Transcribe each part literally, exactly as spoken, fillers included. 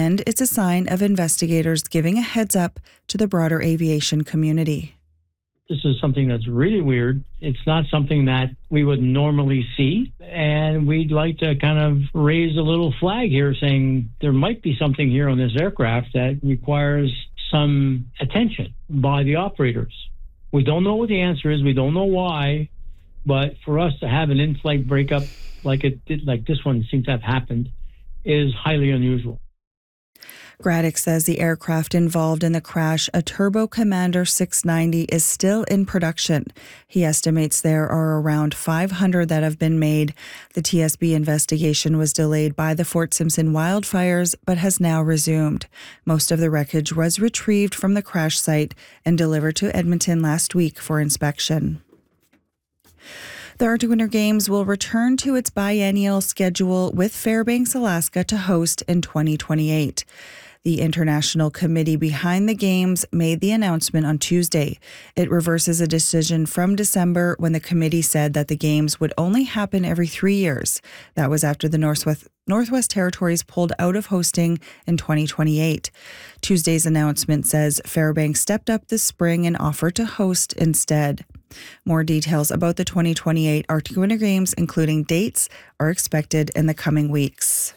and it's a sign of investigators giving a heads up to the broader aviation community. This is something that's really weird. It's not something that we would normally see. And we'd like to kind of raise a little flag here saying there might be something here on this aircraft that requires some attention by the operators. We don't know what the answer is. We don't know why. But for us to have an in-flight breakup like it did, like this one seems to have happened, is highly unusual. Graddick says the aircraft involved in the crash, a Turbo Commander six ninety, is still in production. He estimates there are around five hundred that have been made. The T S B investigation was delayed by the Fort Simpson wildfires, but has now resumed. Most of the wreckage was retrieved from the crash site and delivered to Edmonton last week for inspection. The Arctic Winter Games will return to its biennial schedule, with Fairbanks, Alaska to host in twenty twenty-eight. The international committee behind the Games made the announcement on Tuesday. It reverses a decision from December when the committee said that the Games would only happen every three years. That was after the Northwest Northwest Territories pulled out of hosting in twenty twenty-eight. Tuesday's announcement says Fairbanks stepped up this spring and offered to host instead. More details about the twenty twenty-eight Arctic Winter Games, including dates, are expected in the coming weeks.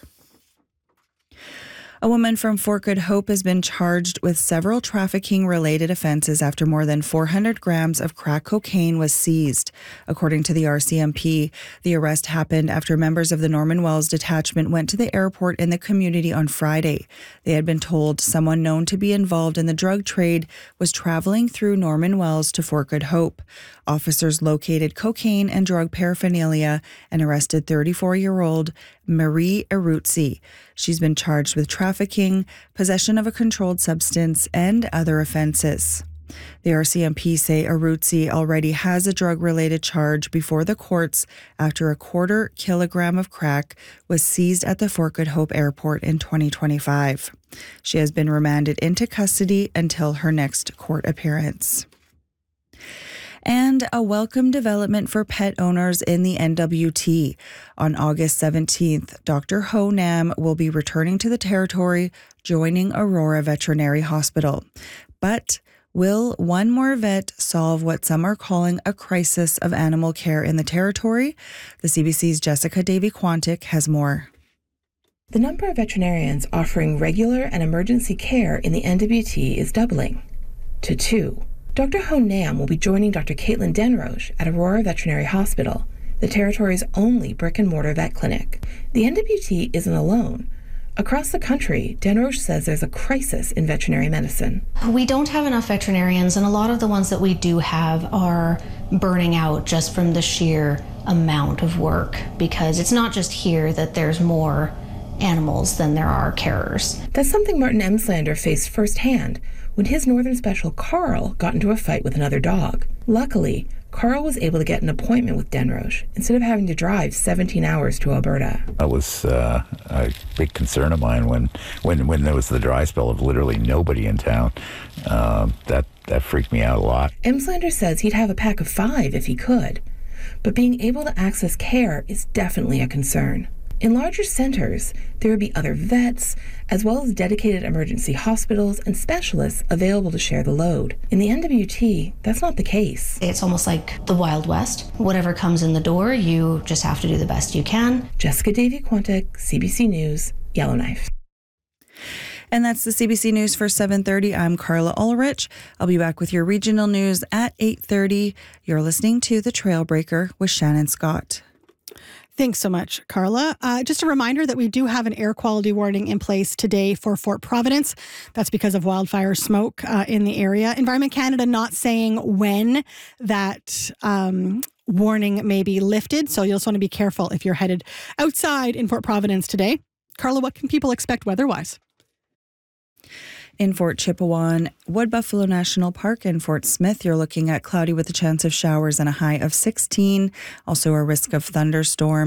A woman from Fort Good Hope has been charged with several trafficking-related offenses after more than four hundred grams of crack cocaine was seized. According to the R C M P, the arrest happened after members of the Norman Wells detachment went to the airport in the community on Friday. They had been told someone known to be involved in the drug trade was traveling through Norman Wells to Fort Good Hope. Officers located cocaine and drug paraphernalia and arrested thirty-four-year-old Marie Arutzi. She's been charged with trafficking, possession of a controlled substance, and other offenses. The R C M P say Arutzi already has a drug-related charge before the courts after a quarter kilogram of crack was seized at the Fort Good Hope Airport in twenty twenty-five. She has been remanded into custody until her next court appearance. And a welcome development for pet owners in the N W T. On August seventeenth, Doctor Ho Nam will be returning to the territory, joining Aurora Veterinary Hospital. But will one more vet solve what some are calling a crisis of animal care in the territory? The C B C's Jessica Davy-Quantick has more. The number of veterinarians offering regular and emergency care in the N W T is doubling to two. Doctor Ho Nam will be joining Doctor Caitlin Denroche at Aurora Veterinary Hospital, the territory's only brick-and-mortar vet clinic. The N W T isn't alone. Across the country, Denroche says there's a crisis in veterinary medicine. We don't have enough veterinarians, and a lot of the ones that we do have are burning out just from the sheer amount of work, because it's not just here that there's more animals than there are carers. That's something Martin Emslander faced firsthand when his Northern Special Carl got into a fight with another dog. Luckily, Carl was able to get an appointment with Denroche instead of having to drive seventeen hours to Alberta. That was uh, a big concern of mine when, when, when there was the dry spell of literally nobody in town. Uh, that, that freaked me out a lot. Emslander says he'd have a pack of five if he could, but being able to access care is definitely a concern. In larger centers, there would be other vets, as well as dedicated emergency hospitals and specialists available to share the load. In the N W T, that's not the case. It's almost like the Wild West. Whatever comes in the door, you just have to do the best you can. Jessica Davy-Quantick, C B C News, Yellowknife. And that's the C B C News for seven thirty. I'm Carla Ulrich. I'll be back with your regional news at eight thirty. You're listening to The Trailbreaker with Shannon Scott. Thanks so much, Carla. Uh, just a reminder that we do have an air quality warning in place today for Fort Providence. That's because of wildfire smoke uh, in the area. Environment Canada not saying when that um, warning may be lifted, so you'll just want to be careful if you're headed outside in Fort Providence today. Carla, what can people expect weather-wise? In Fort Chipewyan, Wood Buffalo National Park, and Fort Smith, you're looking at cloudy with a chance of showers and a high of sixteen. Also a risk of thunderstorm.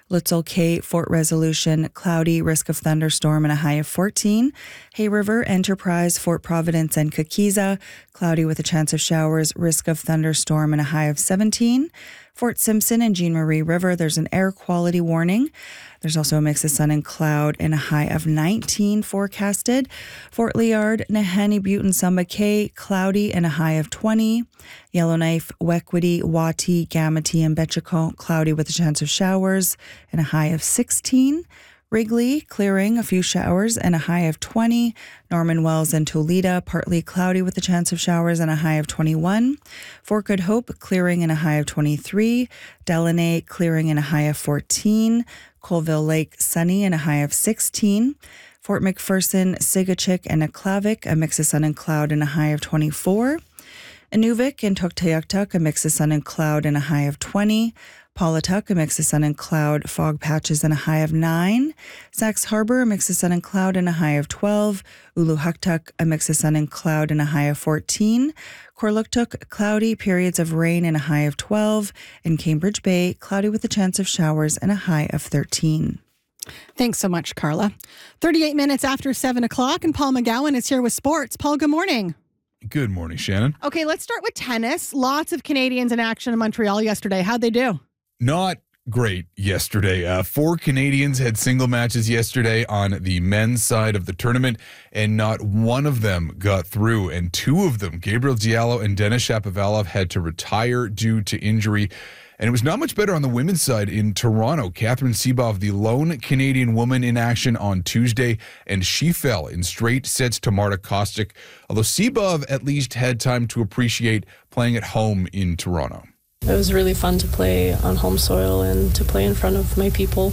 Lutzel K, Fort Resolution, cloudy, risk of thunderstorm and a high of fourteen. Hay River, Enterprise, Fort Providence and Kakiza, cloudy with a chance of showers, risk of thunderstorm and a high of seventeen. Fort Simpson and Jean Marie River, there's an air quality warning. There's also a mix of sun and cloud and a high of nineteen forecasted. Fort Liard, Nahanni Butte and Samba K, cloudy and a high of twenty. Yellowknife, Wequity, Wati, Gamity and Betchacon, cloudy with a chance of showers and a high of sixteen. Wrigley, clearing, a few showers and a high of twenty. Norman Wells and Toledo, partly cloudy with a chance of showers and a high of twenty-one. Fort Good Hope, clearing and a high of twenty-three. Delaney, clearing and a high of fourteen. Colville Lake, sunny and a high of sixteen. Fort McPherson, Sigachik and Aklavik, a mix of sun and cloud and a high of twenty-four. Inuvik and Tuktoyaktuk, a mix of sun and cloud and a high of twenty. Paulatuk, a mix of sun and cloud, fog patches and a high of nine. Sax Harbor, a mix of sun and cloud and a high of twelve. Uluhuktuk, a mix of sun and cloud and a high of fourteen. Korluktuk, cloudy, periods of rain and a high of twelve. And Cambridge Bay, cloudy with a chance of showers and a high of thirteen. Thanks so much, Carla. thirty-eight minutes after seven o'clock, and Paul McGowan is here with sports. Paul, good morning. Good morning, Shannon. Okay, let's start with tennis. Lots of Canadians in action in Montreal yesterday. How'd they do? Not great yesterday. Uh, four Canadians had single matches yesterday on the men's side of the tournament, and not one of them got through. And two of them, Gabriel Diallo and Denis Shapovalov, had to retire due to injury. And it was not much better on the women's side in Toronto. Catherine Sebov, the lone Canadian woman in action on Tuesday, and she fell in straight sets to Marta Kostyk, although Sebov at least had time to appreciate playing at home in Toronto. It was really fun to play on home soil and to play in front of my people.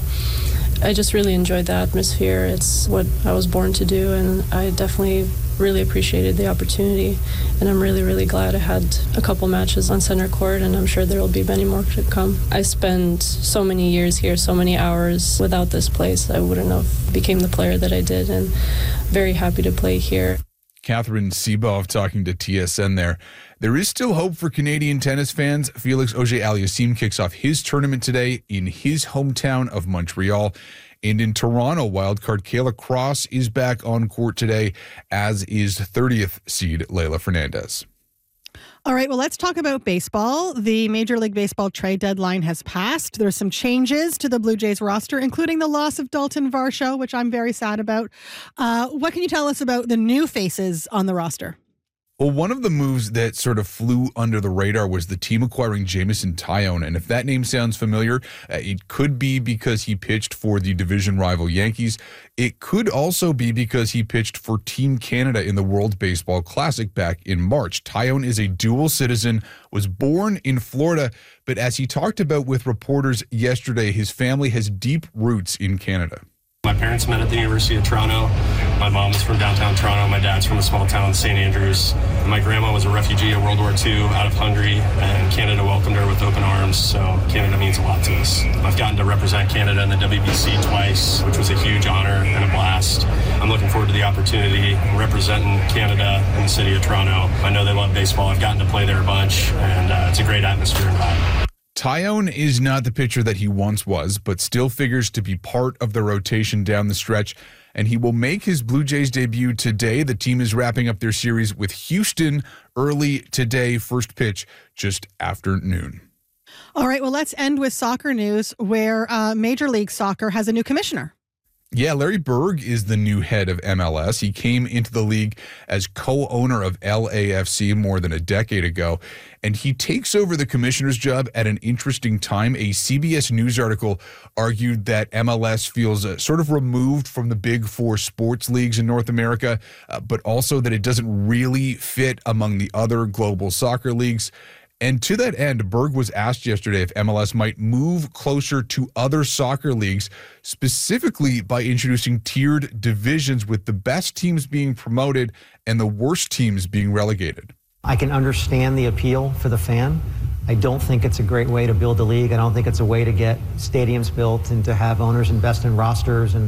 I just really enjoyed the atmosphere. It's what I was born to do, and I definitely really appreciated the opportunity. And I'm really, really glad I had a couple matches on center court, and I'm sure there will be many more to come. I spent so many years here, so many hours. Without this place, I wouldn't have became the player that I did, and very happy to play here. Catherine Sebov talking to T S N there. There is still hope for Canadian tennis fans. Felix Auger-Aliassime kicks off his tournament today in his hometown of Montreal. And in Toronto, wildcard Kayla Cross is back on court today, as is thirtieth seed Leylah Fernandez. All right, well, let's talk about baseball. The Major League Baseball trade deadline has passed. There's some changes to the Blue Jays roster, including the loss of Dalton Varsho, which I'm very sad about. Uh, what can you tell us about the new faces on the roster? Well, one of the moves that sort of flew under the radar was the team acquiring Jameson Taillon. And if that name sounds familiar, uh, it could be because he pitched for the division rival Yankees. It could also be because he pitched for Team Canada in the World Baseball Classic back in March. Taillon is a dual citizen, was born in Florida, but as he talked about with reporters yesterday, his family has deep roots in Canada. My parents met at the University of Toronto. My mom was from downtown Toronto. My dad's from a small town, Saint Andrews. My grandma was a refugee of World War Two out of Hungary, and Canada welcomed her with open arms, so Canada means a lot to us. I've gotten to represent Canada in the W B C twice, which was a huge honor and a blast. I'm looking forward to the opportunity representing Canada in the city of Toronto. I know they love baseball. I've gotten to play there a bunch, and uh, it's a great atmosphere and vibe. Taillon is not the pitcher that he once was, but still figures to be part of the rotation down the stretch, and he will make his Blue Jays debut today. The team is wrapping up their series with Houston early today, first pitch just after noon. All right, well, let's end with soccer news, where uh, Major League Soccer has a new commissioner. Yeah, Larry Berg is the new head of M L S. He came into the league as co-owner of L A F C more than a decade ago, and he takes over the commissioner's job at an interesting time. A C B S News article argued that M L S feels uh, sort of removed from the big four sports leagues in North America, uh, but also that it doesn't really fit among the other global soccer leagues. And to that end, Berg was asked yesterday if M L S might move closer to other soccer leagues, specifically by introducing tiered divisions with the best teams being promoted and the worst teams being relegated. I can understand the appeal for the fan. I don't think it's a great way to build a league. I don't think it's a way to get stadiums built and to have owners invest in rosters and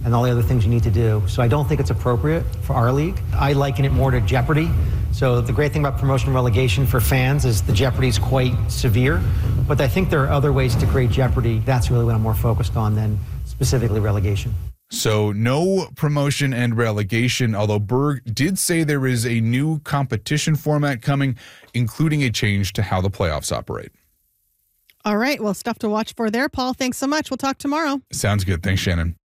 and all the other things you need to do. So I don't think it's appropriate for our league. I liken it more to Jeopardy. So the great thing about promotion and relegation for fans is the Jeopardy is quite severe, but I think there are other ways to create Jeopardy. That's really what I'm more focused on than specifically relegation. So no promotion and relegation, although Berg did say there is a new competition format coming, including a change to how the playoffs operate. All right. Well, stuff to watch for there, Paul. Thanks so much. We'll talk tomorrow. Sounds good. Thanks, Shannon.